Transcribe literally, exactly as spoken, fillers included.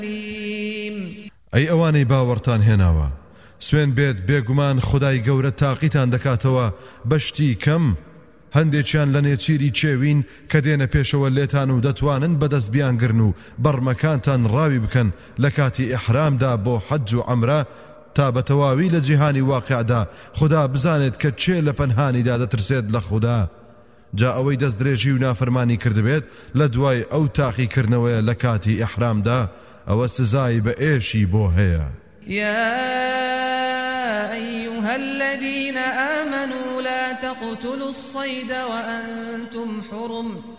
ئەی ئەوانەی باوەڕتان هێناوە سوێن بێت بێگومان خودای گەورە تاقیتان دەکاتەوە بەشتی کەم هەندێکیان لە نێچیری چێوین کە دێنە پێشەوە لێتان و دەتوانن بەدەست بیانگرن و بەڕمەکانتان ڕاوی بکەن لە کاتی ئیحرامدا بۆ حەج و عەمرە تا بە تەواوی لە جیهانی واقعدا خدا بزانێت کە چێ لە پەنهانیدا دەترسێت لە خوددا جا ئەوەی دەست درێژی و نافەرمانی کردبێت لە دوای ئەو تاقیکردنەوەیە لە کاتی ئیحرامدا ئەوە سزای بە ئێشی بۆ هەیە. يا أيها الذين آمنوا لا تقتلوا الصيد وأنتم حرم